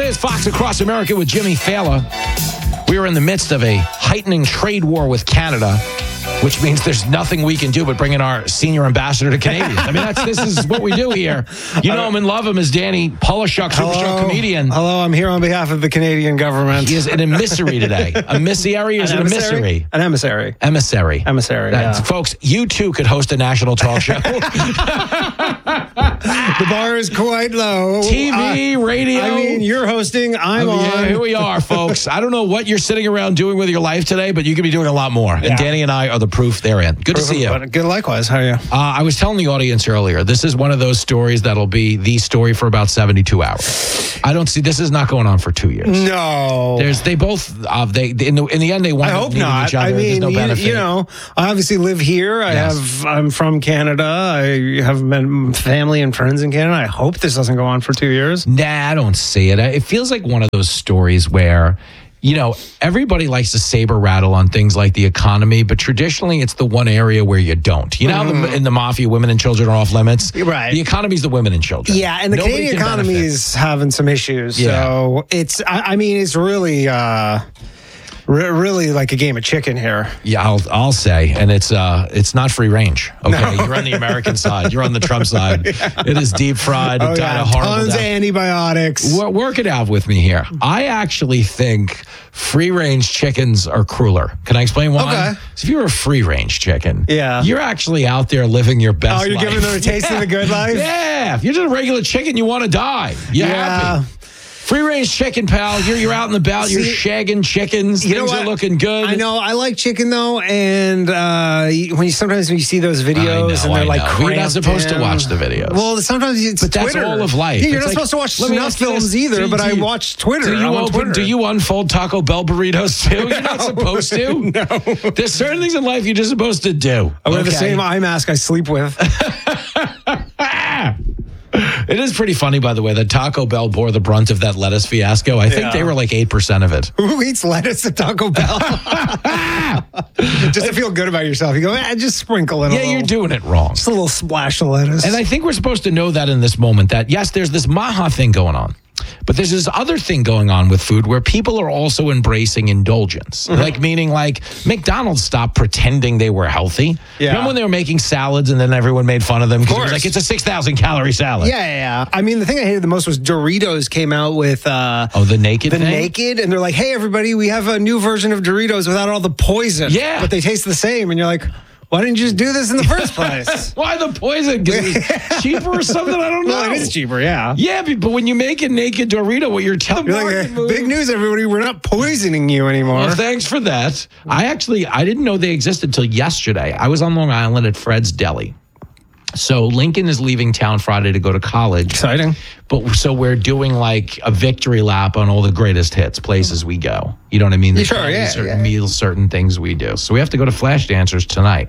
is Fox Across America with Jimmy Fallon. We are in the midst of a heightening trade war with Canada, which means there's nothing we can do but bring in our senior ambassador to Canadians. I mean, this is what we do here. You know him and love him as Danny Polishuk, superstar comedian. Hello, I'm here on behalf of the Canadian government. He is an emissary today. A emissary or is it a emissary? An emissary. Emissary. Emissary, yeah. Folks, you too could host a national talk show. The bar is quite low. TV, radio. I mean, you're hosting, I'm on. Yeah, here we are, folks. I don't know what you're sitting around doing with your life today, but you could be doing a lot more. And Danny and I are the proof therein. Good to see you. Good, likewise. How are you? I was telling the audience earlier, this is one of those stories that'll be the story for about 72 hours. I don't see, this is not going on for 2 years. No. In the end, they want I hope to not. each other. I mean, There's no benefit. you know, I obviously live here. I'm from Canada. I have family and friends in Canada. I hope this doesn't go on for 2 years. Nah, I don't see it. It feels like one of those stories where, you know, everybody likes to saber rattle on things like the economy, but traditionally it's the one area where you don't. You know how in the mafia, women and children are off limits? Right. The economy's the women and children. Yeah, and the Nobody Canadian can economy benefit. is having some issues. Yeah. So I mean, it's really... really like a game of chicken here. Yeah, I'll say, and it's not free range. Okay, You're on the American side. You're on the Trump side. It is deep fried. Oh, Kind of horrible. Tons of antibiotics. Work it out with me here. I actually think free range chickens are crueler. Can I explain why? Okay. So if you're a free range chicken, Yeah. you're actually out there living your best. Oh, you're life. giving them a taste of the good life? Yeah, if you're just a regular chicken, you want to die. You're happy. Free range chicken, pal. You're out and about. You're shagging chickens. Things are looking good. I know. I like chicken though, and sometimes when you see those videos and they're like cramped, you're not supposed to watch the videos. Well, sometimes it's but Twitter. That's all of life. Yeah, you're not supposed to watch snuff films either. But I watch Twitter. Do you unfold Taco Bell burritos too? You're not supposed to. No. There's certain things in life you're just supposed to do. I wear the same eye mask I sleep with. It is pretty funny, by the way, that Taco Bell bore the brunt of that lettuce fiasco. I think they were like 8% of it. Who eats lettuce at Taco Bell? Just to feel good about yourself. You go, just sprinkle it. Yeah, you're doing it wrong. Just a little splash of lettuce. And I think we're supposed to know that in this moment that, yes, there's this Maha thing going on. But there's this other thing going on with food where people are also embracing indulgence. Meaning McDonald's stopped pretending they were healthy. Yeah. Remember when they were making salads and then everyone made fun of them? Because it was like, it's a 6,000 calorie salad. Yeah. I mean, the thing I hated the most was Doritos came out with... the naked thing? Naked. And they're like, hey, everybody, we have a new version of Doritos without all the poison. Yeah. But they taste the same. And you're like... Why didn't you just do this in the first place? Why the poison? Because it's cheaper or something? I don't know. Well, it is cheaper, yeah. Yeah, but when you make a naked Dorito, what you're telling me, big news, everybody, we're not poisoning you anymore. Well, thanks for that. I didn't know they existed until yesterday. I was on Long Island at Fred's Deli. So Lincoln is leaving town Friday to go to college. Exciting. But so we're doing like a victory lap on all the greatest hits, places we go. You know what I mean? Certain meals, certain things we do. So we have to go to Flash Dancers tonight.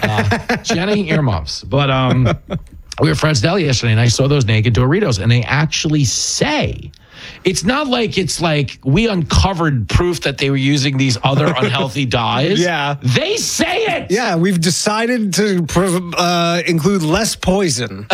Jenny, earmuffs. But we were at Fred's Deli yesterday, and I saw those naked Doritos, and they actually say... It's not like it's like we uncovered proof that they were using these other unhealthy dyes. Yeah. They say it. Yeah, we've decided to include less poison.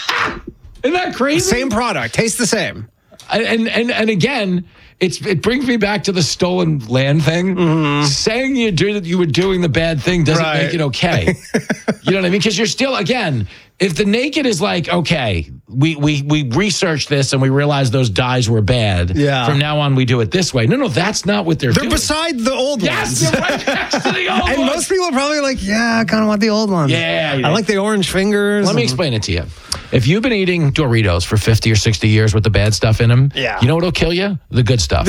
Isn't that crazy? Same product, tastes the same. And again, it brings me back to the stolen land thing. Saying you were doing the bad thing doesn't make it okay. You know what I mean? Because you're still, again, if the naked is like, okay, we researched this and we realized those dyes were bad. Yeah. From now on, we do it this way. No, that's not what they're doing. They're beside the old ones. Yes, you're right next to the old ones. And most people are probably like, yeah, I kind of want the old ones. Yeah. I like the orange fingers. Let me explain it to you. If you've been eating Doritos for 50 or 60 years with the bad stuff in them, you know what'll kill you? The good stuff.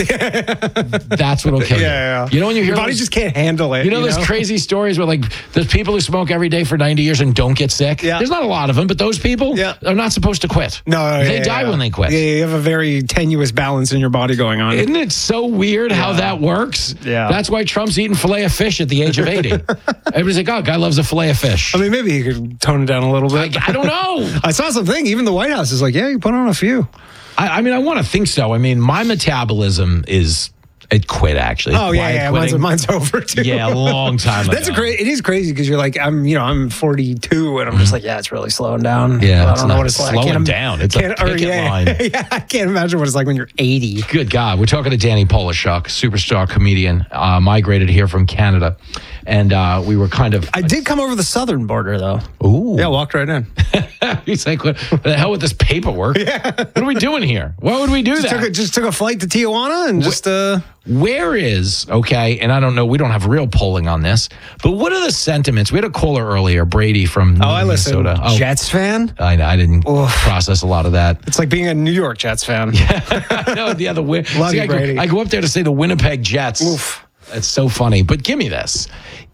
That's what'll kill you. Yeah. You know when you hear your body just can't handle it. You know those crazy stories where like there's people who smoke every day for 90 years and don't get sick? Yeah. There's not a lot of them, but those people are not supposed to quit. No, they die when they quit. Yeah, you have a very tenuous balance in your body going on. Isn't it so weird how that works? Yeah. That's why Trump's eating filet of fish at the age of 80. Everybody's like, oh, guy loves a filet of fish. I mean, maybe he could tone it down a little bit. I don't know. I saw something. Even the White House is like, yeah, you put on a few. I mean, I want to think so. I mean, my metabolism is It quit, actually. Oh, yeah. Mine's over, too. Yeah, a long time ago. It is crazy because you're like, I'm 42, and I'm just like, yeah, it's really slowing down. Yeah, I don't know what it's like. Slowing down. It's a picket line. Yeah, I can't imagine what it's like when you're 80. Good God. We're talking to Danny Polishuk, superstar comedian, migrated here from Canada. And we were kind of... I did come over the southern border, though. Ooh. Yeah, walked right in. He's like, what the hell with this paperwork? Yeah. What are we doing here? Why would we do that? Just took a flight to Tijuana and just... Where is, okay, and I don't know, we don't have real polling on this, but what are the sentiments? We had a caller earlier, Brady from Minnesota. Jets fan? I know, I didn't process a lot of that. It's like being a New York Jets fan. No, the other way. Brady. I go up there to say the Winnipeg Jets. Oof. It's so funny. But give me this.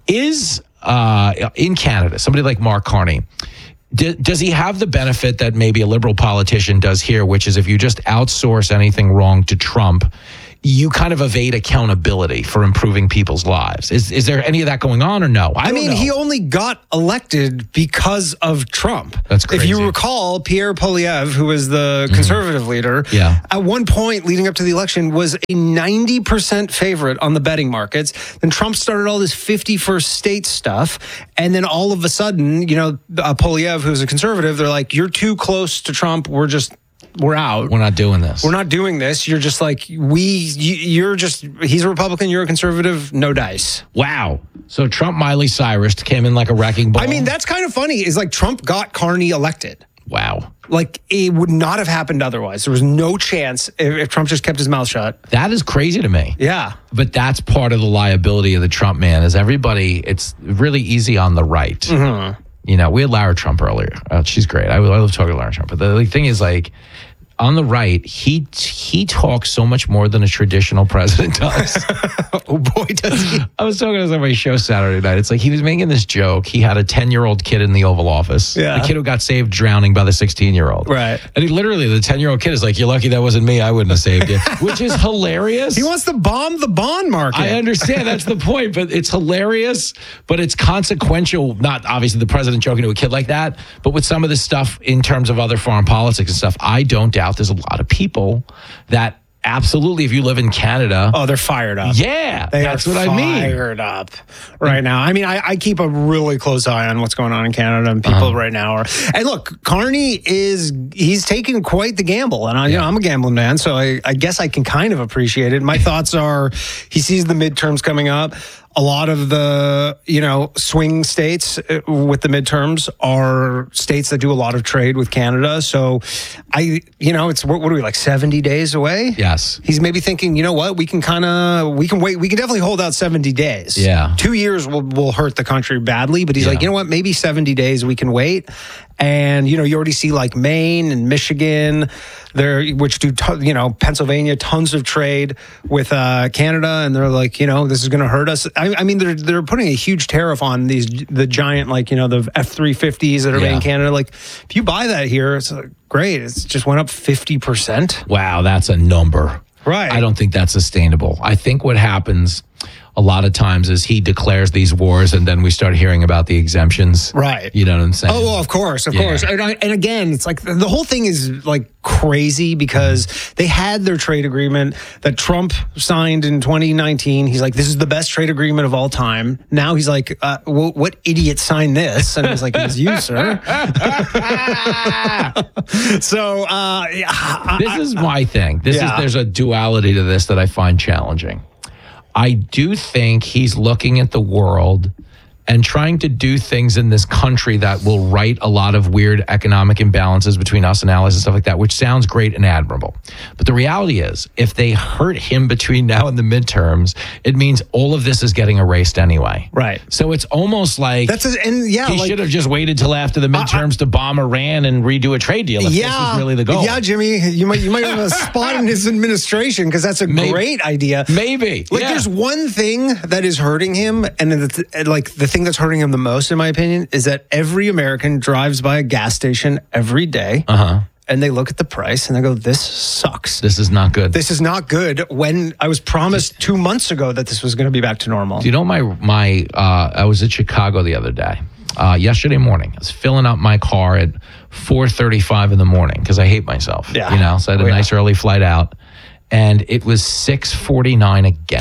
Is, in Canada, somebody like Mark Carney, does he have the benefit that maybe a liberal politician does here, which is if you just outsource anything wrong to Trump, you kind of evade accountability for improving people's lives? Is there any of that going on or no? I mean, he only got elected because of Trump. That's crazy. If you recall, Pierre Poilievre, who was the conservative leader, at one point leading up to the election was a 90% favorite on the betting markets. Then Trump started all this 51st state stuff. And then all of a sudden, Poilievre, who's a conservative, they're like, you're too close to Trump. We're out. We're not doing this. We're not doing this. You're just like, he's a Republican, you're a conservative, no dice. Wow. So Trump, Miley Cyrus came in like a wrecking ball. I mean, that's kind of funny, is like Trump got Carney elected. Wow. Like, it would not have happened otherwise. There was no chance if Trump just kept his mouth shut. That is crazy to me. Yeah. But that's part of the liability of the Trump man, is it's really easy on the right. Mm-hmm. We had Lara Trump earlier. She's great. I love talking to Lara Trump. But the thing is, like, on the right, he talks so much more than a traditional president does. Oh, boy, does he. I was talking to somebody's show Saturday night. It's like he was making this joke. He had a 10-year-old kid in the Oval Office. Yeah. The kid who got saved drowning by the 16-year-old. Right. And the 10-year-old kid is like, you're lucky that wasn't me. I wouldn't have saved you. Which is hilarious. He wants to bomb the bond market. I understand. That's the point. But it's hilarious. But it's consequential. Not obviously the president joking to a kid like that. But with some of this stuff in terms of other foreign politics and stuff, I don't doubt there's a lot of people that absolutely, if you live in Canada. Oh, they're fired up. Yeah, that's what I mean. Fired up right now. I mean, I keep a really close eye on what's going on in Canada, and people right now are. And look, Carney he's taking quite the gamble, and I'm a gambling man, so I guess I can kind of appreciate it. My thoughts are, he sees the midterms coming up. A lot of the, swing states with the midterms are states that do a lot of trade with Canada. So it's, what are we, like 70 days away? Yes. He's maybe thinking, you know what, we can wait. We can definitely hold out 70 days. Yeah. 2 years will hurt the country badly, but he's like, you know what, maybe 70 days we can wait. And, you already see like Maine and Michigan, which do, Pennsylvania, tons of trade with Canada. And they're like, this is going to hurt us. I mean, they're putting a huge tariff on the giant, like, the F-350s that are made in Canada. Like, if you buy that here, it's like, great. It's just went up 50%. Wow, that's a number. Right. I don't think that's sustainable. I think what happens a lot of times is he declares these wars and then we start hearing about the exemptions. Right. You know what I'm saying? Oh, well, of course. And again, it's like the whole thing is like crazy because they had their trade agreement that Trump signed in 2019. He's like, this is the best trade agreement of all time. Now he's like, what idiot signed this? And I was like, it was you, sir. So this is my thing. There's a duality to this that I find challenging. I do think he's looking at the world and trying to do things in this country that will right a lot of weird economic imbalances between us and allies and stuff like that, which sounds great and admirable. But the reality is, if they hurt him between now and the midterms, it means all of this is getting erased anyway. Right. So it's almost like he should have just waited till after the midterms to bomb Iran and redo a trade deal if this was really the goal. Yeah, Jimmy, you might have a spot in his administration because that's a great idea. Maybe. There's one thing that is hurting him, and the thing that's hurting him the most, in my opinion, is that every American drives by a gas station every day. And they look at the price and they go, this sucks. This is not good. This is not good when I was promised 2 months ago that this was going to be back to normal. Do you know I was at Chicago the other day, yesterday morning. I was filling up my car at 4:35 in the morning because I hate myself. Yeah. So I had a nice early flight out. and it was $6.49 again.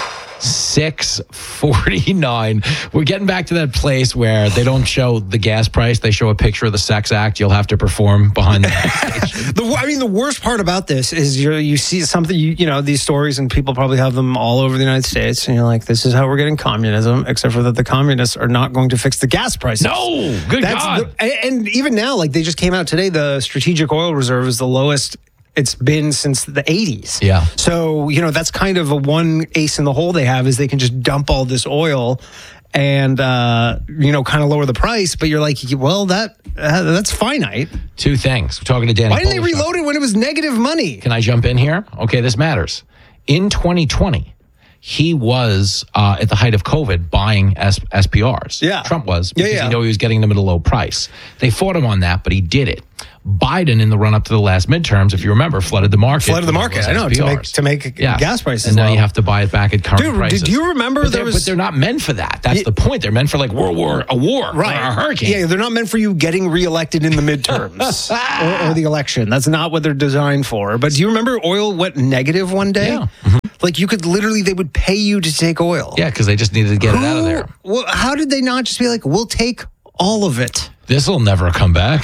$6.49. We're getting back to that place where they don't show the gas price. They show a picture of the sex act you'll have to perform behind the station. The worst part about this is you see something, you know, these stories, and people probably have them all over the United States, and you're like, this is how we're getting communism, except for that the communists are not going to fix the gas prices. No, good God. And even now, like they just came out today, the strategic oil reserve is the lowest it's been since the 80s. Yeah. So, you know, that's kind of a one ace in the hole they have, is they can just dump all this oil and, you know, kind of lower the price. But you're like, well, that's finite. Two things. We're talking to Danny. Why didn't they reload it when it was negative money? Can I jump in here? Okay, this matters. In 2020, he was, at the height of COVID, buying SPRs. Yeah. Trump was, because he knew he was getting them at a low price. They fought him on that, but he did it. Biden, in the run-up to the last midterms, if you remember, flooded the market. I know, to make gas prices and now low. you have to buy it back at current prices. Did you remember but they're not meant for that. That's the point. They're meant for like a war, right, or a hurricane. Yeah, they're not meant for you getting reelected in the midterms or the election. That's not what they're designed for. But do you remember oil went negative one day? Yeah. Mm-hmm. Like you could literally, they would pay you to take oil. Yeah, because they just needed to get it out of there. Well, how did they not just be like, we'll take all of it? This will never come back.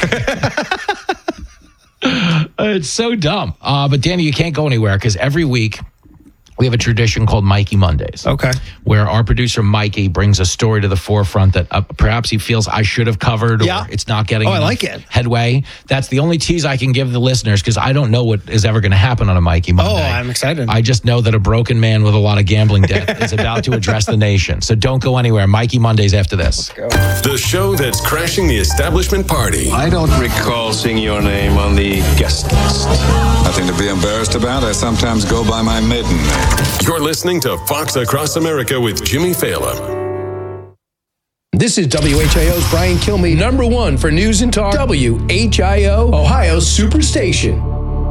It's so dumb. But Danny, you can't go anywhere because every week we have a tradition called Mikey Mondays. Okay. Where our producer Mikey brings a story to the forefront that perhaps he feels I should have covered, or it's not getting headway. That's the only tease I can give the listeners, because I don't know what is ever going to happen on a Mikey Monday. Oh, I'm excited. I just know that a broken man with a lot of gambling debt is about to address the nation. So don't go anywhere. Mikey Mondays after this. Let's go. The show that's crashing the establishment party. I don't recall seeing your name on the guest list. Nothing to be embarrassed about. I sometimes go by my maiden name. You're listening to Fox Across America with Jimmy Fallon. This is WHIO's Brian Kilmeade, #1 for news and talk. WHIO, Ohio's Superstation.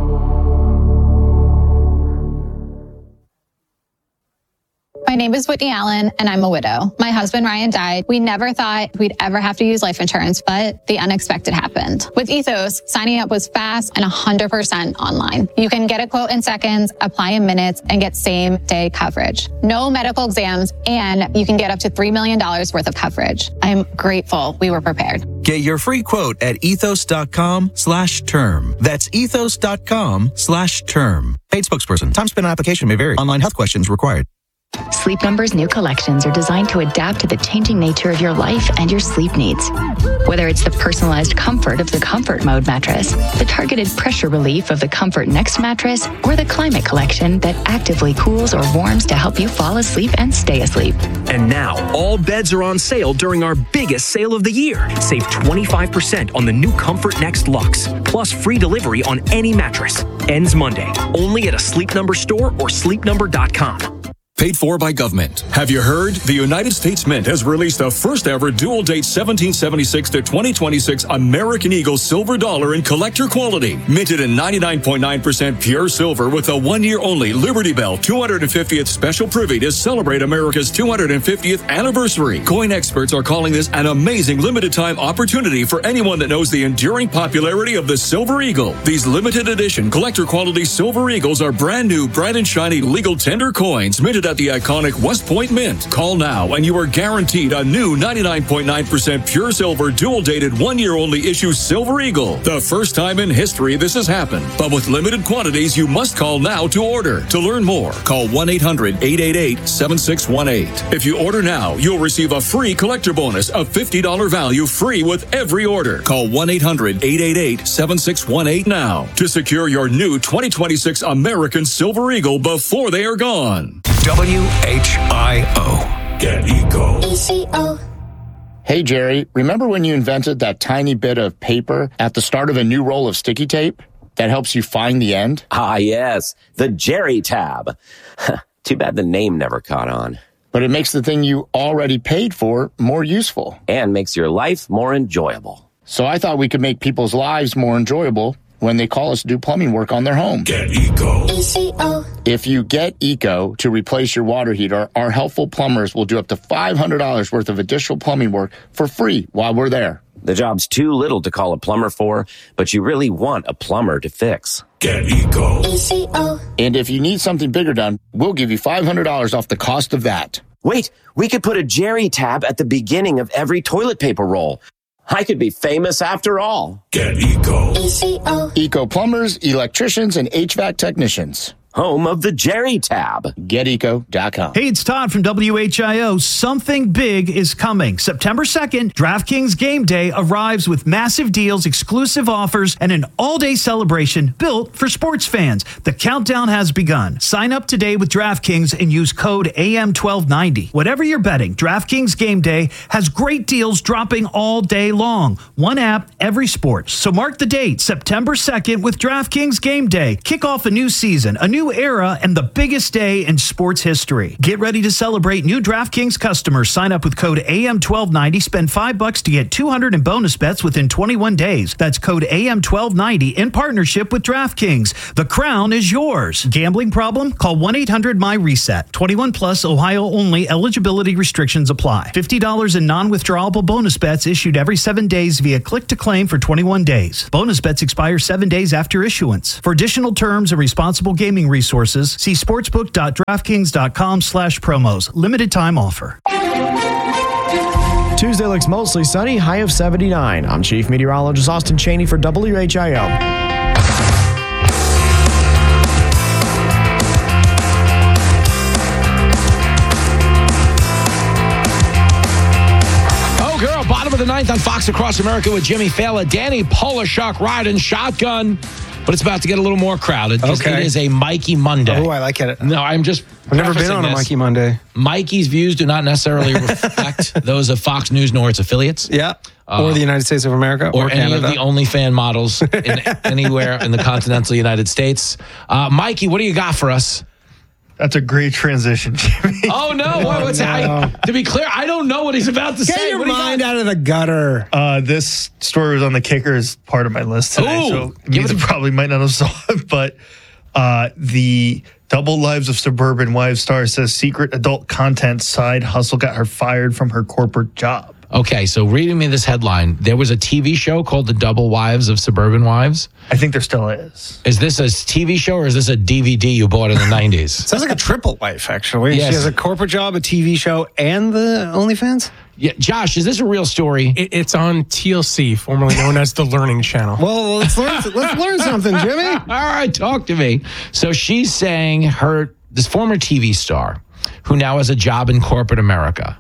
My name is Whitney Allen, and I'm a widow. My husband, Ryan, died. We never thought we'd ever have to use life insurance, but the unexpected happened. With Ethos, signing up was fast and 100% online. You can get a quote in seconds, apply in minutes, and get same-day coverage. No medical exams, and you can get up to $3 million worth of coverage. I'm grateful we were prepared. Get your free quote at ethos.com/term. That's ethos.com/term. Paid spokesperson. Time spent on application may vary. Online health questions required. Sleep Number's new collections are designed to adapt to the changing nature of your life and your sleep needs. Whether it's the personalized comfort of the Comfort Mode mattress, the targeted pressure relief of the Comfort Next mattress, or the Climate Collection that actively cools or warms to help you fall asleep and stay asleep. And now, all beds are on sale during our biggest sale of the year. Save 25% on the new Comfort Next Luxe, plus free delivery on any mattress. Ends Monday, only at a Sleep Number store or sleepnumber.com. Paid for by government. Have you heard? The United States Mint has released the first ever dual date 1776 to 2026 American Eagle silver dollar in collector quality. Minted in 99.9% pure silver with a 1-year only Liberty Bell 250th special privy to celebrate America's 250th anniversary. Coin experts are calling this an amazing limited time opportunity for anyone that knows the enduring popularity of the Silver Eagle. These limited edition collector quality Silver Eagles are brand new, bright and shiny legal tender coins minted at the iconic West Point Mint. Call now and you are guaranteed a new 99.9% pure silver dual dated 1-year only issue Silver Eagle. The first time in history this has happened, but with limited quantities you must call now to order. To learn more, call 1-800-888-7618. If you order now, you'll receive a free collector bonus of $50 value free with every order. Call 1-800-888-7618 now to secure your new 2026 American Silver Eagle before they are gone. WHIO. Get Eco. ECO. Hey, Jerry, remember when you invented that tiny bit of paper at the start of a new roll of sticky tape that helps you find the end? Ah, yes. The Jerry tab. Too bad the name never caught on. But it makes the thing you already paid for more useful. And makes your life more enjoyable. So I thought we could make people's lives more enjoyable when they call us to do plumbing work on their home. Get Eco. If you get Eco to replace your water heater, our helpful plumbers will do up to $500 worth of additional plumbing work for free while we're there. The job's too little to call a plumber for, but you really want a plumber to fix. Get Eco. And if you need something bigger done, we'll give you $500 off the cost of that. Wait, we could put a Jerry tab at the beginning of every toilet paper roll. I could be famous after all. Get Eco. Eco plumbers, electricians, and HVAC technicians. Home of the Jerry tab. GetEco.com. Hey, it's Todd from WHIO. Something big is coming. September 2nd, DraftKings Game Day arrives with massive deals, exclusive offers, and an all-day celebration built for sports fans. The countdown has begun. Sign up today with DraftKings and use code AM1290. Whatever you're betting, DraftKings Game Day has great deals dropping all day long. One app, every sport. So mark the date, September 2nd with DraftKings Game Day. Kick off a new season, a new era, and the biggest day in sports history. Get ready to celebrate new DraftKings customers. Sign up with code AM1290. Spend $5 to get $200 in bonus bets within 21 days. That's code AM1290 in partnership with DraftKings. The crown is yours. Gambling problem? Call 1-800-MY-RESET. 21 plus, Ohio only. Eligibility restrictions apply. $50 in non-withdrawable bonus bets issued every 7 days via click to claim for 21 days. Bonus bets expire 7 days after issuance. For additional terms and responsible gaming resources, see sportsbook.draftkings.com/promos. Limited time offer. Tuesday looks mostly sunny, high of 79. I'm Chief Meteorologist Austin Cheney for WHIO. Bottom of the ninth on Fox Across America with Jimmy Fallon. Danny Polishuk riding shotgun, but it's about to get a little more crowded. Okay. It is a Mikey Monday. Oh, I like it. No, I've never been on a Mikey Monday. Mikey's views do not necessarily reflect those of Fox News nor its affiliates. Yeah. Or the United States of America. Or any Canada. of the OnlyFans models anywhere in the continental United States. Mikey, what do you got for us? That's a great transition, Jimmy. Oh, no. What's that? To be clear, I don't know what he's about to say. Get your mind out of the gutter. This story was on the Kickers part of my list today, so you probably might not have saw it, but the Double Lives of Suburban Wives star says secret adult content side hustle got her fired from her corporate job. Okay, so reading me this headline, there was a TV show called The Double Wives of Suburban Wives. I think there still is. Is this a TV show or is this a DVD you bought in the 90s? Sounds like a triple life, actually. Yes. She has a corporate job, a TV show, and the OnlyFans? Yeah, Josh, is this a real story? It's on TLC, formerly known as the Learning Channel. Well, let's learn something, Jimmy. All right, talk to me. So she's saying this former TV star, who now has a job in corporate America,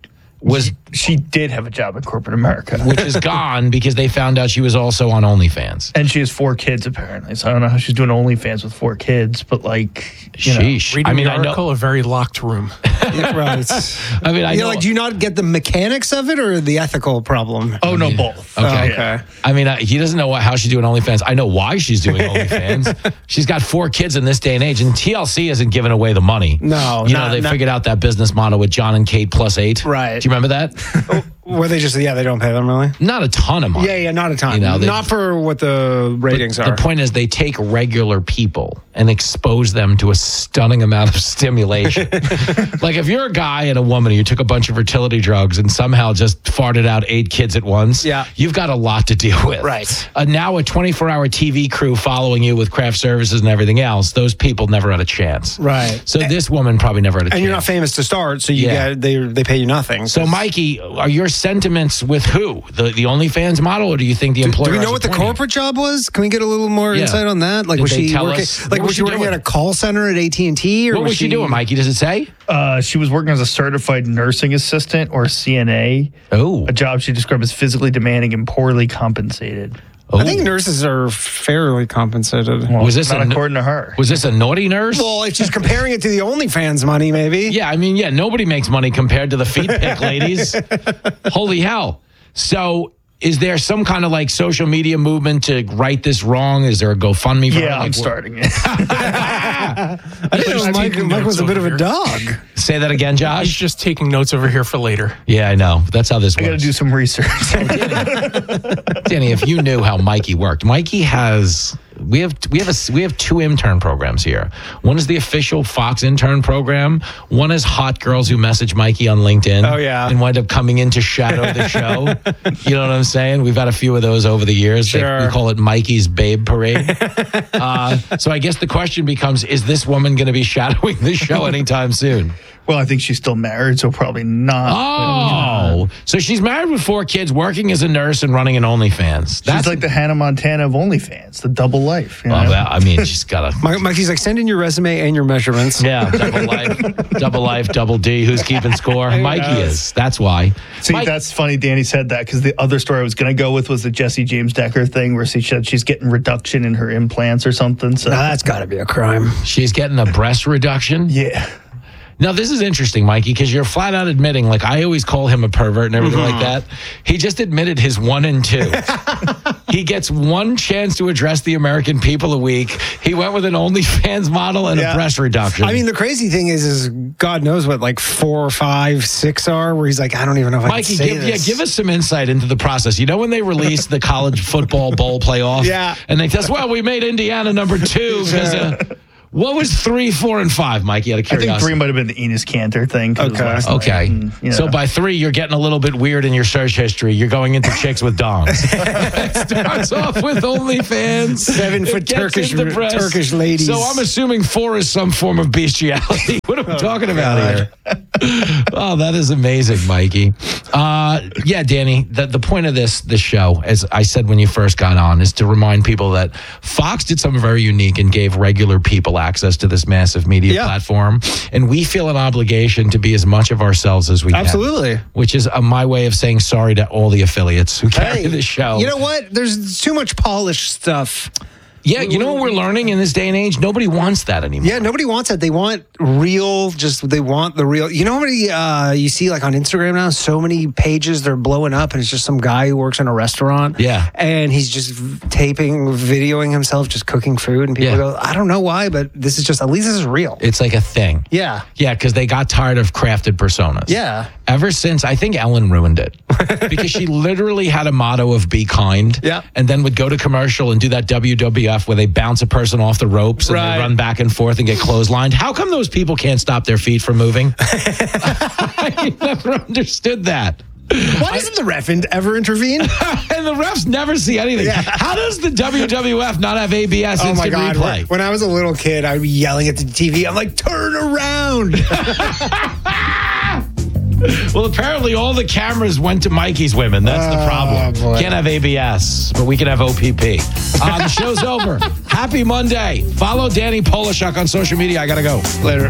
she did have a job in corporate America, which is gone because they found out she was also on OnlyFans, and she has 4 kids apparently. So I don't know how she's doing OnlyFans with 4 kids, but sheesh. Reading the article, a very locked room. Right. I mean, I know. Do you not get the mechanics of it or the ethical problem? Oh no, both. Okay. Okay. I mean, he doesn't know how she's doing OnlyFans. I know why she's doing OnlyFans. She's got 4 kids in this day and age, and TLC isn't giving away the money. No, they figured out that business model with John and Kate plus 8. Right. Do you remember that? Were they just, they don't pay them really? Not a ton of money. Yeah, not a ton. Not for what the ratings are. The point is they take regular people and expose them to a stunning amount of stimulation. Like if you're a guy and a woman and you took a bunch of fertility drugs and somehow just farted out 8 kids at once, you've got a lot to deal with. Right. Now a 24-hour TV crew following you with craft services and everything else, those people never had a chance. Right. So this woman probably never had a chance. And you're not famous to start, so they pay you nothing. So Mikey, are your sentiments with who? The OnlyFans model, or do you think the employer? Do we know what the corporate job was? Can we get a little more insight on that? Like, was she working at a call center at AT&T, or what was she doing, Mikey? Does it say? She was working as a certified nursing assistant, or CNA. Oh, a job she described as physically demanding and poorly compensated. I think nurses are fairly compensated. Well, was this not according to her? Was this a naughty nurse? Well, if she's comparing it to the OnlyFans money, maybe. Yeah, I mean, nobody makes money compared to the feet pick ladies. Holy hell. So Is there some kind of like social media movement to right this wrong? Is there a GoFundMe? Yeah, I'm starting it. I didn't know Mike was a bit of a dog. Say that again, Josh. He's just taking notes over here for later. Yeah, I know. That's how this works. I got to do some research. Danny, if you knew how Mikey worked, Mikey has. We have 2 intern programs here. One is the official Fox intern program. One is hot girls who message Mikey on LinkedIn. Oh, yeah. And wind up coming in to shadow the show. You know what I'm saying? We've had a few of those over the years. Sure. We call it Mikey's Babe Parade. So I guess the question becomes, is this woman going to be shadowing the show anytime soon? Well, I think she's still married, so probably not. Oh, so she's married with 4 kids, working as a nurse and running an OnlyFans. She's like the Hannah Montana of OnlyFans, the double life. You know? Well, I mean, she's got a... Mikey's like, send in your resume and your measurements. Yeah, double life, double D. Who's keeping score? Mikey is. That's why. See, that's funny Danny said that, because the other story I was going to go with was the Jesse James Decker thing, where she said she's getting reduction in her implants or something. So that's got to be a crime. She's getting a breast reduction? Yeah. Now, this is interesting, Mikey, because you're flat out admitting, like, I always call him a pervert and everything like that. He just admitted his 1 and 2. He gets 1 chance to address the American people a week. He went with an OnlyFans model and a breast reduction. I mean, the crazy thing is God knows what, like 4, 5, 6 are, where he's like, I don't even know if I can say this. Give us some insight into the process. You know when they released the college football bowl playoff? Yeah. And they said, well, we made Indiana number 2 because... What was 3, 4, and 5, Mikey, out of curiosity? I think 3 might have been the Enos Cantor thing. Okay. And, So by 3, you're getting a little bit weird in your search history. You're going into chicks with dongs. It starts off with OnlyFans. 7-foot Turkish ladies. So I'm assuming 4 is some form of bestiality. What are we talking about here? Oh, that is amazing, Mikey. Yeah, Danny, the point of this show, as I said when you first got on, is to remind people that Fox did something very unique and gave regular people access to this massive media platform. And we feel an obligation to be as much of ourselves as we can. Absolutely. Which is my way of saying sorry to all the affiliates who carry the show. You know what? There's too much polished stuff. Yeah, you know what we're learning in this day and age? Nobody wants that anymore. Yeah, nobody wants that. They want real, they want the real. You know how many you see like on Instagram now? So many pages, they're blowing up and it's just some guy who works in a restaurant. Yeah. And he's just videoing himself, just cooking food. And people go, I don't know why, but this is just, at least this is real. It's like a thing. Yeah. Yeah, because they got tired of crafted personas. Yeah. Ever since, I think Ellen ruined it. Because she literally had a motto of be kind. Yeah. And then would go to commercial and do that WWF where they bounce a person off the ropes and they run back and forth and get clotheslined. How come those people can't stop their feet from moving? I never understood that. Why doesn't the ref ever intervene? And the refs never see anything. Yeah. How does the WWF not have ABS instant replay? When I was a little kid, I'd be yelling at the TV. I'm like, turn around. Well, apparently all the cameras went to Mikey's women. That's the problem. Boy. Can't have ABS, but we can have OPP. The show's over. Happy Monday. Follow Danny Polishuk on social media. I got to go. Later.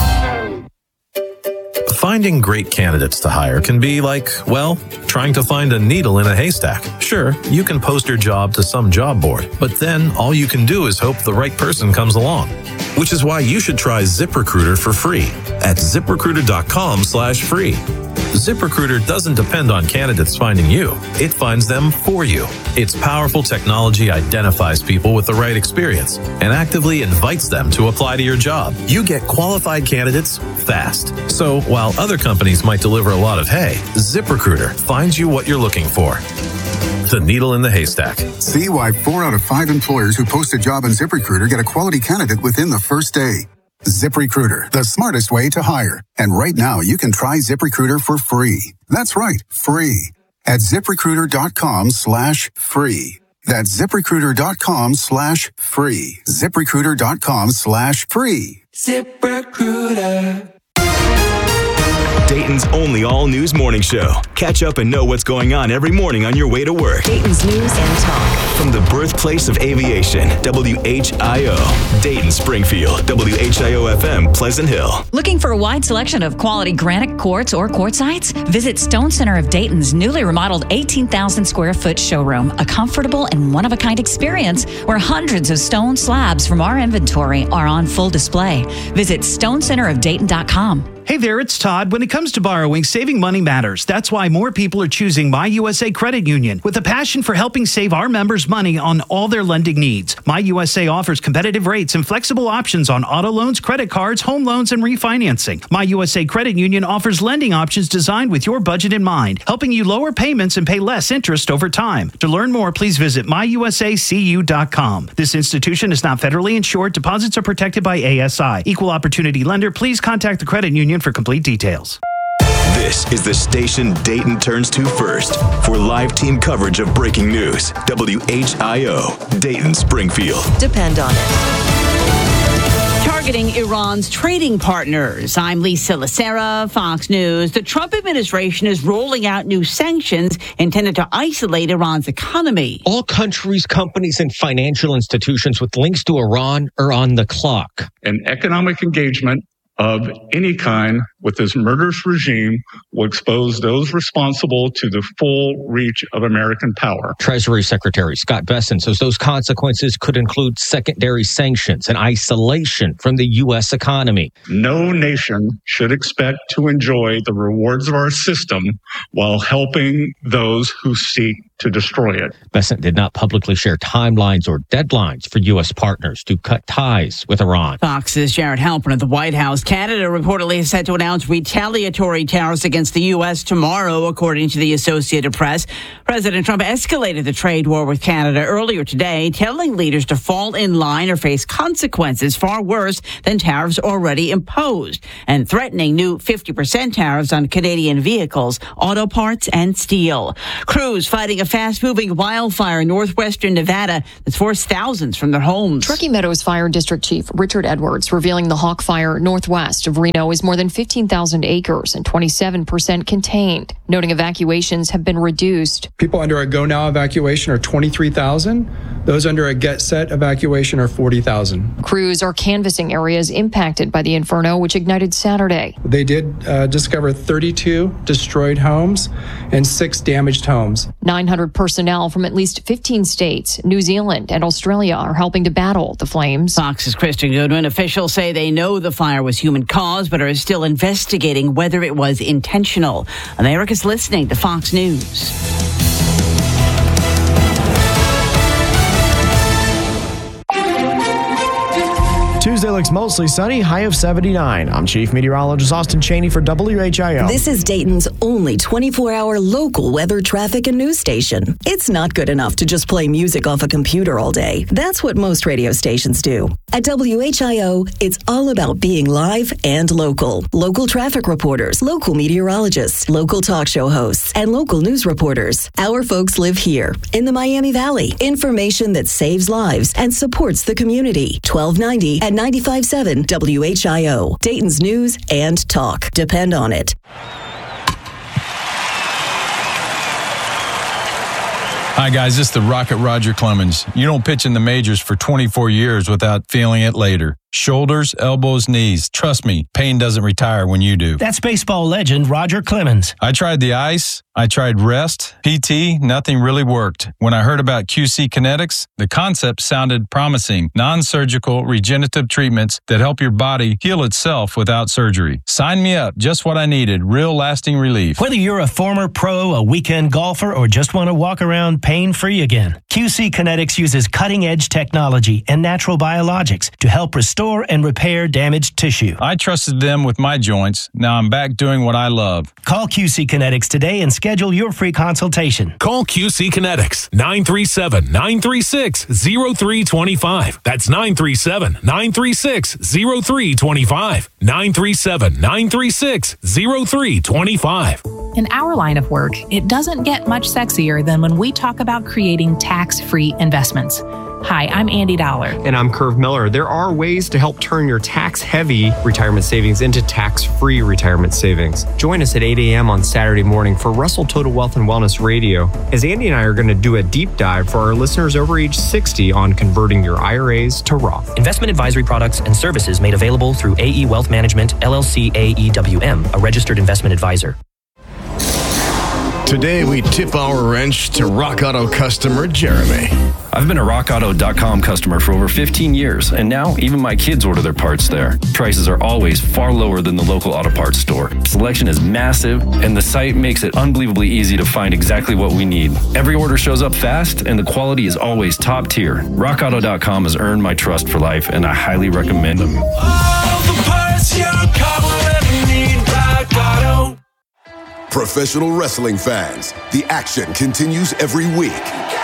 Finding great candidates to hire can be like, well, trying to find a needle in a haystack. Sure, you can post your job to some job board, but then all you can do is hope the right person comes along. Which is why you should try ZipRecruiter for free at ZipRecruiter.com/free. ZipRecruiter doesn't depend on candidates finding you. It finds them for you. Its powerful technology identifies people with the right experience and actively invites them to apply to your job. You get qualified candidates fast. So while other companies might deliver a lot of hay, ZipRecruiter finds you what you're looking for. The needle in the haystack. See why 4 out of 5 employers who post a job on ZipRecruiter get a quality candidate within the first day. ZipRecruiter, the smartest way to hire. And right now, you can try ZipRecruiter for free. That's right, free. At ZipRecruiter.com/free. That's ZipRecruiter.com/free. ZipRecruiter.com/free. ZipRecruiter. Dayton's only all-news morning show. Catch up and know what's going on every morning on your way to work. Dayton's News and Talk. From the birthplace of aviation, WHIO. Dayton, Springfield, WHIO-FM, Pleasant Hill. Looking for a wide selection of quality granite quartz or quartzites? Visit Stone Center of Dayton's newly remodeled 18,000 square foot showroom, a comfortable and one-of-a-kind experience where hundreds of stone slabs from our inventory are on full display. Visit stonecenterofdayton.com. Hey there, it's Todd. When it comes to borrowing, saving money matters. That's why more people are choosing MyUSA Credit Union with a passion for helping save our members money on all their lending needs. MyUSA offers competitive rates and flexible options on auto loans, credit cards, home loans, and refinancing. MyUSA Credit Union offers lending options designed with your budget in mind, helping you lower payments and pay less interest over time. To learn more, please visit myusacu.com. This institution is not federally insured. Deposits are protected by ASI. Equal opportunity lender. Please contact the credit union for complete details. This is the station Dayton turns to first for live team coverage of breaking news. WHIO, Dayton, Springfield. Depend on it. Targeting Iran's trading partners. I'm Lisa Lacera, Fox News. The Trump administration is rolling out new sanctions intended to isolate Iran's economy. All countries, companies, and financial institutions with links to Iran are on the clock. An economic engagement of any kind with this murderous regime will expose those responsible to the full reach of American power. Treasury Secretary Scott Bessent says those consequences could include secondary sanctions and isolation from the U.S. economy. No nation should expect to enjoy the rewards of our system while helping those who seek to destroy it. Bessent did not publicly share timelines or deadlines for U.S. partners to cut ties with Iran. Fox's Jared Halpern at the White House. Canada reportedly is set to announce retaliatory tariffs against the U.S. tomorrow, according to the Associated Press. President Trump escalated the trade war with Canada earlier today, telling leaders to fall in line or face consequences far worse than tariffs already imposed, and threatening new 50% tariffs on Canadian vehicles, auto parts, and steel. Crews fighting a fast-moving wildfire in northwestern Nevada that's forced thousands from their homes. Truckee Meadows Fire District Chief Richard Edwards revealing the Hawk Fire northwest of Reno is more than 15,000 acres and 27% contained, noting evacuations have been reduced. People under a Go Now evacuation are 23,000. Those under a Get Set evacuation are 40,000. Crews are canvassing areas impacted by the inferno, which ignited Saturday. They did discover 32 destroyed homes and 6 damaged homes. 900 personnel from at least 15 states, New Zealand, and Australia are helping to battle the flames. Fox's Kristen Goodwin. Officials say they know the fire was human caused, but are still investigating whether it was intentional. America's listening to Fox News. Tuesday looks mostly sunny, high of 79. I'm Chief Meteorologist Austin Cheney for WHIO. This is Dayton's only 24-hour local weather, traffic, and news station. It's not good enough to just play music off a computer all day. That's what most radio stations do. At WHIO, it's all about being live and local. Local traffic reporters, local meteorologists, local talk show hosts, and local news reporters. Our folks live here in the Miami Valley. Information that saves lives and supports the community. 1290 and 95.7 WHIO, Dayton's news and talk. Depend on it. Hi, guys. This is the Rocket Roger Clemens. You don't pitch in the majors for 24 years without feeling it later. Shoulders, elbows, knees. Trust me, pain doesn't retire when you do. That's baseball legend Roger Clemens. I tried the ice. I tried rest, PT, nothing really worked. When I heard about QC Kinetics, the concept sounded promising. Non-surgical regenerative treatments that help your body heal itself without surgery. Sign me up. Just what I needed. Real lasting relief. Whether you're a former pro, a weekend golfer, or just want to walk around pain-free again, QC Kinetics uses cutting-edge technology and natural biologics to help restore and repair damaged tissue. I trusted them with my joints. Now I'm back doing what I love. Call QC Kinetics today and schedule your free consultation. Call QC Kinetics, 937-936-0325. That's 937-936-0325. 937-936-0325. In our line of work, it doesn't get much sexier than when we talk about creating tax-free investments. Hi, I'm Andy Dollar. And I'm Curve Miller. There are ways to help turn your tax-heavy retirement savings into tax-free retirement savings. Join us at 8 a.m. on Saturday morning for Russell Total Wealth and Wellness Radio, as Andy and I are going to do a deep dive for our listeners over age 60 on converting your IRAs to Roth. Investment advisory products and services made available through AE Wealth Management, LLC AEWM, a registered investment advisor. Today, we tip our wrench to Rock Auto customer Jeremy. I've been a RockAuto.com customer for over 15 years, and now even my kids order their parts there. Prices are always far lower than the local auto parts store. Selection is massive, and the site makes it unbelievably easy to find exactly what we need. Every order shows up fast, and the quality is always top tier. RockAuto.com has earned my trust for life, and I highly recommend them. All the parts your car will ever need, Rock Auto. Professional wrestling fans, the action continues every week.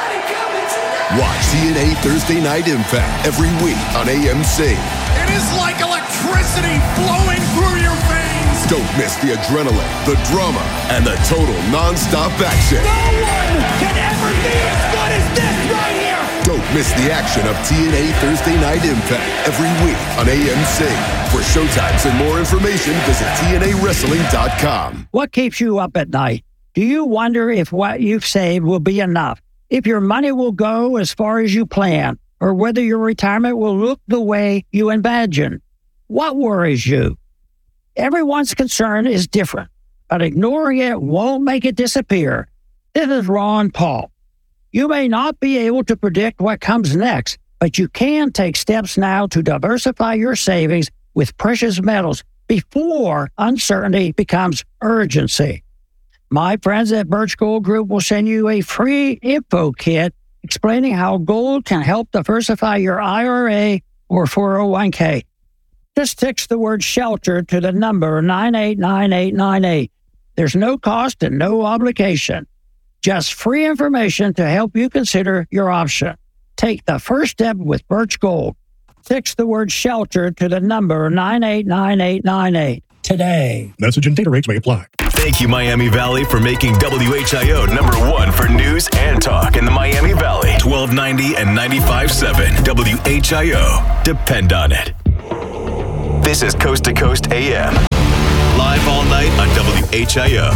Watch TNA Thursday Night Impact every week on AMC. It is like electricity flowing through your veins. Don't miss the adrenaline, the drama, and the total non-stop action. No one can ever be as good as this right here. Don't miss the action of TNA Thursday Night Impact every week on AMC. For showtimes and more information, visit TNAWrestling.com. What keeps you up at night? Do you wonder if what you've saved will be enough? If your money will go as far as you plan, or whether your retirement will look the way you imagine? What worries you? Everyone's concern is different, but ignoring it won't make it disappear. This is Ron Paul. You may not be able to predict what comes next, but you can take steps now to diversify your savings with precious metals before uncertainty becomes urgency. My friends at Birch Gold Group will send you a free info kit explaining how gold can help diversify your IRA or 401k. Just text the word SHELTER to the number 989898. There's no cost and no obligation. Just free information to help you consider your option. Take the first step with Birch Gold. Text the word SHELTER to the number 989898 today. Message and data rates may apply. Thank you, Miami Valley, for making WHIO #1 for news and talk in the Miami Valley. 1290 and 95.7 WHIO. Depend on it. This is Coast to Coast AM. Live all night on WHIO.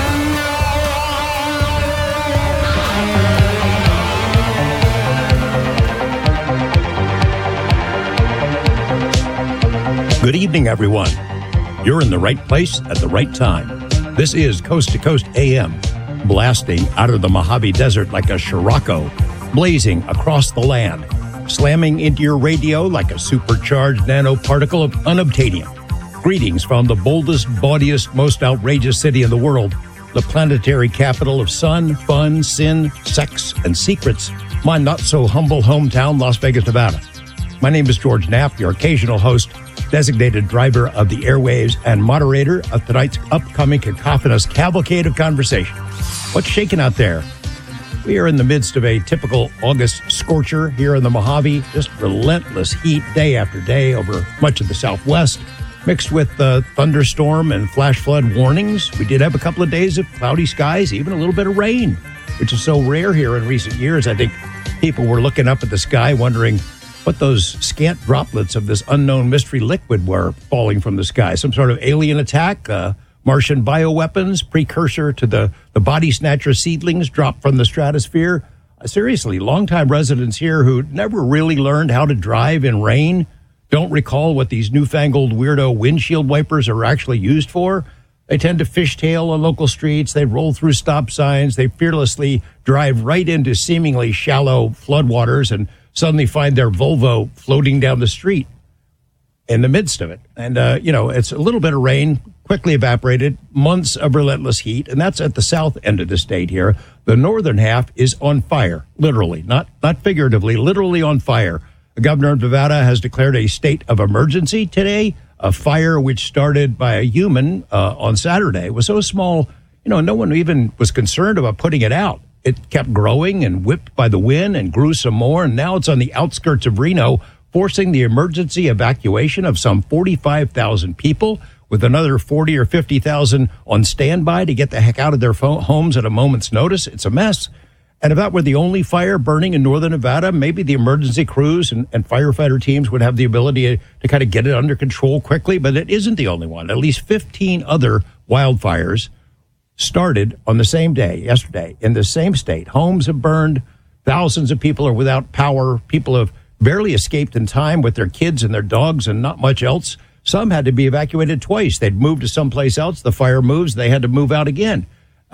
Good evening, everyone. You're in the right place at the right time. This is Coast to Coast AM, blasting out of the Mojave Desert like a Scirocco, blazing across the land, slamming into your radio like a supercharged nanoparticle of unobtainium. Greetings from the boldest, bawdiest, most outrageous city in the world, the planetary capital of sun, fun, sin, sex, and secrets, my not-so-humble hometown, Las Vegas, Nevada. My name is George Knapp, your occasional host, designated driver of the airwaves and moderator of tonight's upcoming cacophonous cavalcade of conversation. What's shaking out there? We are in the midst of a typical August scorcher here in the Mojave, just relentless heat day after day over much of the Southwest, mixed with thunderstorm and flash flood warnings. We did have a couple of days of cloudy skies, even a little bit of rain, which is so rare here in recent years. I think people were looking up at the sky wondering what those scant droplets of this unknown mystery liquid were falling from the sky. Some sort of alien attack, Martian bioweapons, precursor to the body snatcher seedlings dropped from the stratosphere. Seriously, longtime residents here who never really learned how to drive in rain don't recall what these newfangled weirdo windshield wipers are actually used for. They tend to fishtail on local streets. They roll through stop signs. They fearlessly drive right into seemingly shallow floodwaters and suddenly find their Volvo floating down the street in the midst of it. And, it's a little bit of rain, quickly evaporated, months of relentless heat, and that's at the south end of the state here. The northern half is on fire, literally, not figuratively, literally on fire. The governor of Nevada has declared a state of emergency today. A fire which started by a human on Saturday was so small, no one even was concerned about putting it out. It kept growing and whipped by the wind and grew some more, and now it's on the outskirts of Reno, forcing the emergency evacuation of some 45,000 people, with another 40 or 50,000 on standby to get the heck out of their homes at a moment's notice. It's a mess. And if that were the only fire burning in northern Nevada, maybe the emergency crews and firefighter teams would have the ability to kind of get it under control quickly, but it isn't the only one. At least 15 other wildfires started on the same day, yesterday, in the same state. Homes have burned. Thousands of people are without power. People have barely escaped in time with their kids and their dogs and not much else. Some had to be evacuated twice. They'd moved to someplace else. The fire moves. They had to move out again.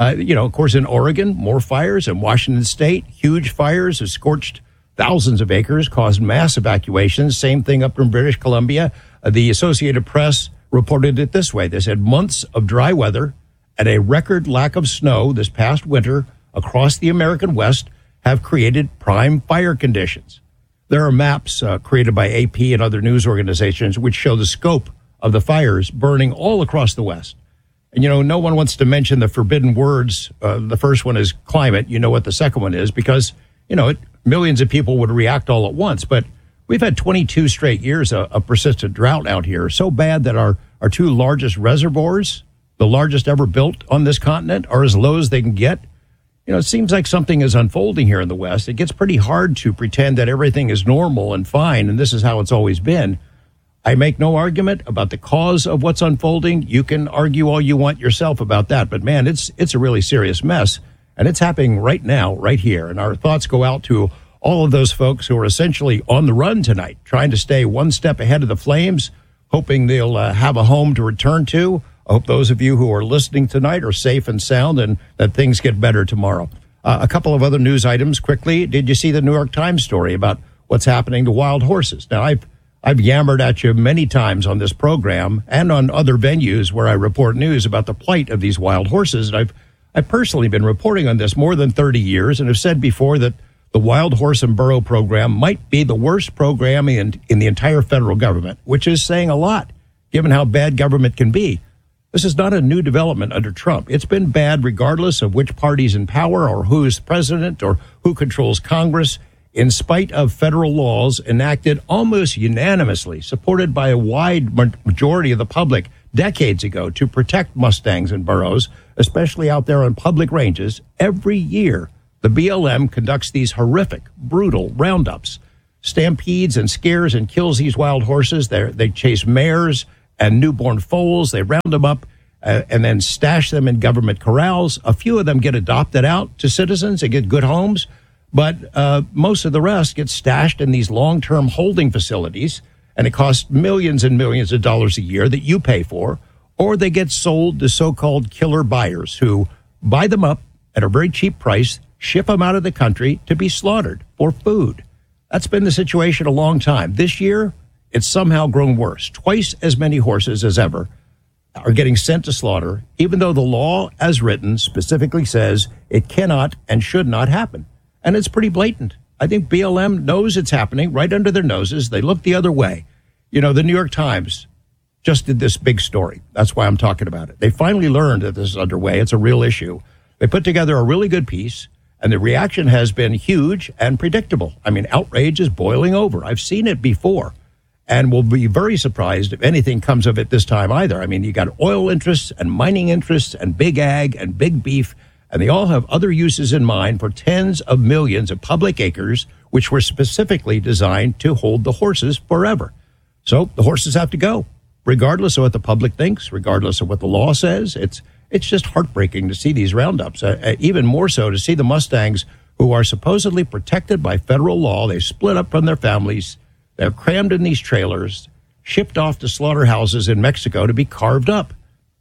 Of course, in Oregon, more fires. In Washington State, huge fires have scorched thousands of acres, caused mass evacuations. Same thing up in British Columbia. The Associated Press reported it this way. They said months of dry weather and a record lack of snow this past winter across the American West have created prime fire conditions. There are maps created by AP and other news organizations which show the scope of the fires burning all across the West. And, no one wants to mention the forbidden words. The first one is climate. You know what the second one is because, millions of people would react all at once. But we've had 22 straight years of persistent drought out here, so bad that our two largest reservoirs, the largest ever built on this continent, are as low as they can get. It seems like something is unfolding here in the West. It gets pretty hard to pretend that everything is normal and fine, and this is how it's always been. I make no argument about the cause of what's unfolding. You can argue all you want yourself about that, but man, it's a really serious mess, and it's happening right now, right here. And our thoughts go out to all of those folks who are essentially on the run tonight, trying to stay one step ahead of the flames, hoping they'll have a home to return to. I hope those of you who are listening tonight are safe and sound and that things get better tomorrow. A couple of other news items quickly. Did you see the New York Times story about what's happening to wild horses? Now, I've yammered at you many times on this program and on other venues where I report news about the plight of these wild horses. And I've personally been reporting on this more than 30 years and have said before that the Wild Horse and Burro program might be the worst program in the entire federal government, which is saying a lot, given how bad government can be. This is not a new development under Trump. It's been bad regardless of which party's in power or who is president or who controls Congress. In spite of federal laws enacted almost unanimously, supported by a wide majority of the public decades ago to protect Mustangs and burros, especially out there on public ranges, every year the BLM conducts these horrific, brutal roundups, stampedes and scares and kills these wild horses. They chase mares and newborn foals. They round them up and then stash them in government corrals. A few of them get adopted out to citizens and get good homes. But most of the rest gets stashed in these long-term holding facilities, and it costs millions and millions of dollars a year that you pay for, or they get sold to so-called killer buyers who buy them up at a very cheap price, ship them out of the country to be slaughtered for food. That's been the situation a long time. This year, it's somehow grown worse. Twice as many horses as ever are getting sent to slaughter, even though the law, as written, specifically says it cannot and should not happen. And it's pretty blatant. I think BLM knows it's happening right under their noses. They look the other way. The New York Times just did this big story. That's why I'm talking about it. They finally learned that this is underway. It's a real issue. They put together a really good piece, and the reaction has been huge and predictable. I mean, outrage is boiling over. I've seen it before, and will be very surprised if anything comes of it this time either. I mean, you got oil interests and mining interests and big ag and big beef, and they all have other uses in mind for tens of millions of public acres, which were specifically designed to hold the horses forever. So the horses have to go, regardless of what the public thinks, regardless of what the law says. It's just heartbreaking to see these roundups, even more so to see the Mustangs who are supposedly protected by federal law. They split up from their families. They're crammed in these trailers, shipped off to slaughterhouses in Mexico to be carved up.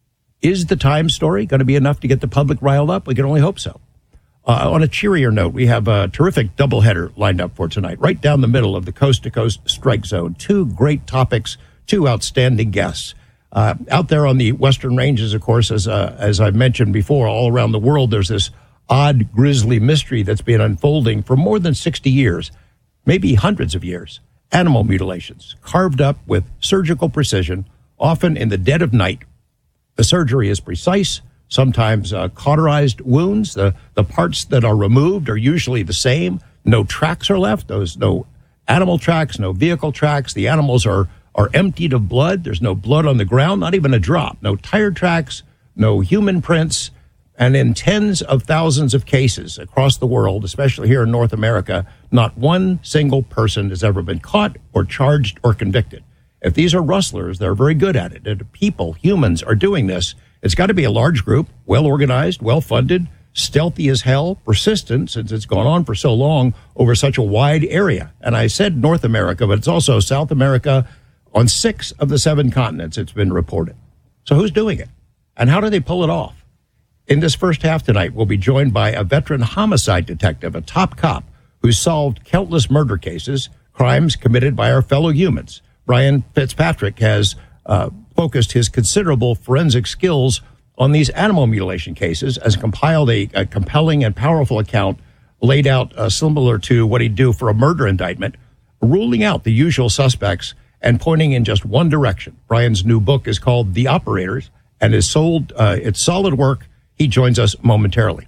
Is the Times story going to be enough to get the public riled up? We can only hope so. On a cheerier note, we have a terrific doubleheader lined up for tonight, right down the middle of the coast-to-coast strike zone. Two great topics, two outstanding guests. Out there on the Western Ranges, of course, as I've mentioned before, all around the world, there's this odd, grisly mystery that's been unfolding for more than 60 years, maybe hundreds of years. Animal mutilations, carved up with surgical precision, often in the dead of night. The surgery is precise, sometimes cauterized wounds. The parts that are removed are usually the same. No tracks are left. There's no animal tracks, no vehicle tracks. The animals are emptied of blood. There's no blood on the ground, not even a drop. No tire tracks, no human prints. And in tens of thousands of cases across the world, especially here in North America, not one single person has ever been caught or charged or convicted. If these are rustlers, they're very good at it. And people, humans, are doing this. It's got to be a large group, well-organized, well-funded, stealthy as hell, persistent, since it's gone on for so long over such a wide area. And I said North America, but it's also South America. On 6 of the 7 continents, it's been reported. So who's doing it? And how do they pull it off? In this first half tonight, we'll be joined by a veteran homicide detective, a top cop who's solved countless murder cases, crimes committed by our fellow humans. Brian Fitzpatrick has focused his considerable forensic skills on these animal mutilation cases, as compiled a compelling and powerful account laid out similar to what he'd do for a murder indictment, ruling out the usual suspects and pointing in just one direction. Brian's new book is called The Operators and is sold. It's solid work. He joins us momentarily.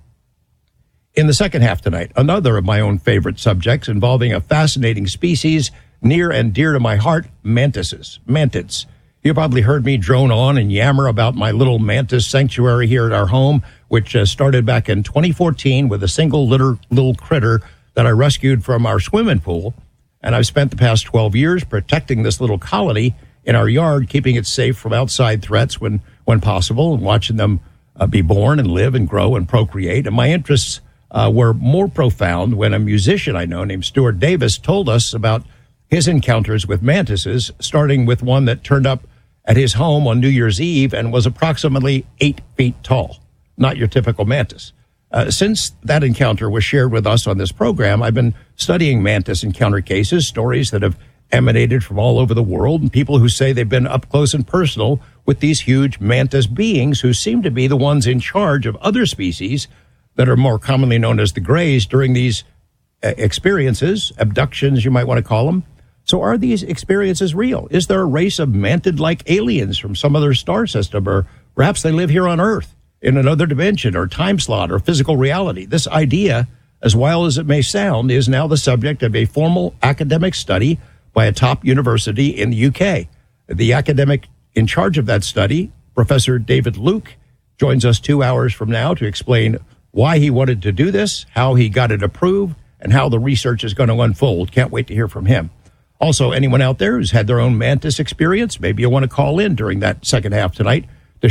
In the second half tonight, another of my own favorite subjects involving a fascinating species near and dear to my heart, mantises, mantids. You probably heard me drone on and yammer about my little mantis sanctuary here at our home, which started back in 2014 with a single little critter that I rescued from our swimming pool. And I've spent the past 12 years protecting this little colony in our yard, keeping it safe from outside threats when possible, and watching them be born and live and grow and procreate. And my interests were more profound when a musician I know named Stuart Davis told us about his encounters with mantises, starting with one that turned up at his home on New Year's Eve and was approximately 8 feet tall. Not your typical mantis. Since that encounter was shared with us on this program, I've been studying mantis encounter cases, stories that have emanated from all over the world, and people who say they've been up close and personal with these huge mantis beings who seem to be the ones in charge of other species that are more commonly known as the Greys during these experiences, abductions, you might want to call them. So are these experiences real? Is there a race of mantid-like aliens from some other star system, or perhaps they live here on Earth in another dimension or time slot or physical reality? This idea, as wild as it may sound, is now the subject of a formal academic study by a top university in the UK. The academic in charge of that study, Professor David Luke, joins us 2 hours from now to explain why he wanted to do this, how he got it approved, and how the research is going to unfold. Can't wait to hear from him. Also, anyone out there who's had their own mantis experience, maybe you want to call in during that second half tonight.